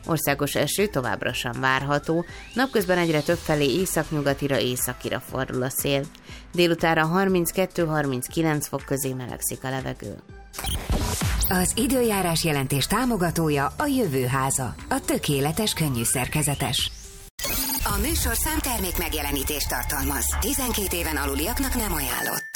Országos eső továbbra sem várható, napközben egyre többfelé északnyugatira, északira fordul a szél. Délutánra 32-39 fok közé melegszik a levegő. Az időjárás jelentés támogatója a Jövőháza, a tökéletes könnyűszerkezetes. A műsorszám termék megjelenítést tartalmaz. 12 éven aluliaknak nem ajánlott.